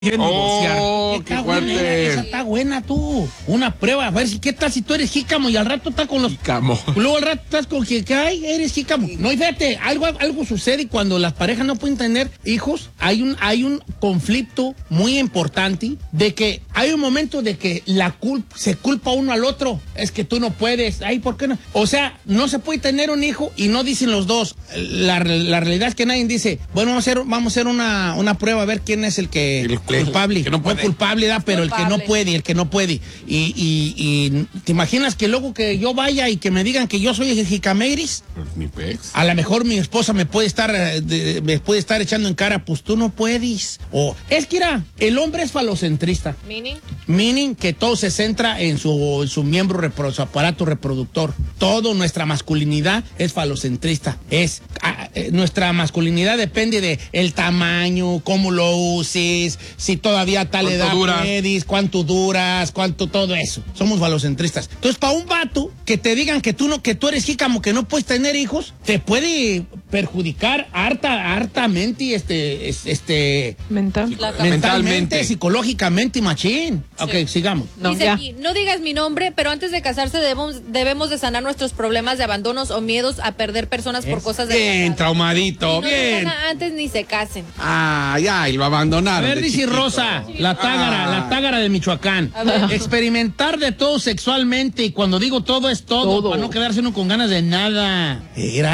Oh, qué fuerte. Esa está buena, tú. Una prueba, a ver si qué tal si tú eres jícamo y al rato estás con los... Jícamo. Luego al rato estás con que ay, eres jícamo. No, y fíjate, algo sucede y cuando las parejas no pueden tener hijos, hay un conflicto muy importante de que hay un momento de que se culpa uno al otro. Es que tú no puedes. Ay, ¿por qué no? O sea, no se puede tener un hijo y no dicen los dos. La realidad es que nadie dice, bueno, vamos a hacer una prueba a ver quién es el culpable. Que no puede. No culpable, pero el que no puede. Y ¿te imaginas que luego que yo vaya y que me digan que yo soy el jicamegris? Pues mi pex. A lo mejor mi esposa me puede estar echando en cara, pues tú no puedes. O es que el hombre es falocentrista. Meaning que todo se centra en su miembro, su aparato reproductor. Todo nuestra masculinidad es falocentrista. Nuestra masculinidad depende de el tamaño, cómo lo uses, si todavía a tal edad puedes, cuánto duras, cuánto todo eso. Somos falocentristas. Entonces, para un vato que te digan que tú eres jícamo, que no puedes tener hijos, te puede perjudicar hartamente mentalmente, psicológicamente y machín. Sí. Ok, sigamos. Dice aquí, no digas mi nombre, pero antes de casarse debemos de sanar nuestros problemas de abandonos o miedos a perder personas por cosas de bien, traumadito, no bien. Antes ni se casen. Y lo abandonaron. A ver, dice Rosa, la tágara de Michoacán. Experimentar de todo sexualmente, y cuando digo todo es todo. Para no quedarse uno con ganas de nada.